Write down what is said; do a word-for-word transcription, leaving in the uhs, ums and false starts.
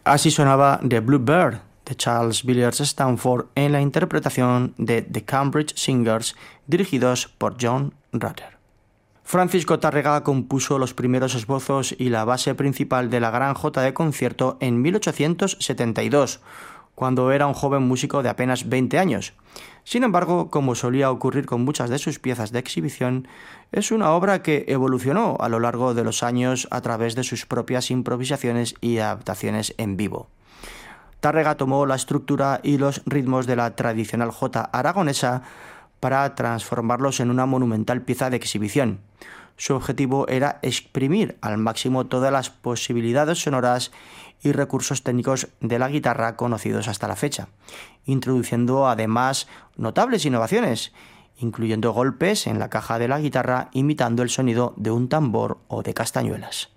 Así sonaba The Bluebird de Charles Villiers Stanford en la interpretación de The Cambridge Singers, dirigidos por John Rutter. Francisco Tárrega compuso los primeros esbozos y la base principal de la Gran Jota de concierto en mil ochocientos setenta y dos, cuando era un joven músico de apenas veinte años. Sin embargo, como solía ocurrir con muchas de sus piezas de exhibición, es una obra que evolucionó a lo largo de los años a través de sus propias improvisaciones y adaptaciones en vivo. Tárrega tomó la estructura y los ritmos de la tradicional jota aragonesa para transformarlos en una monumental pieza de exhibición. Su objetivo era exprimir al máximo todas las posibilidades sonoras y recursos técnicos de la guitarra conocidos hasta la fecha, introduciendo además notables innovaciones, incluyendo golpes en la caja de la guitarra imitando el sonido de un tambor o de castañuelas.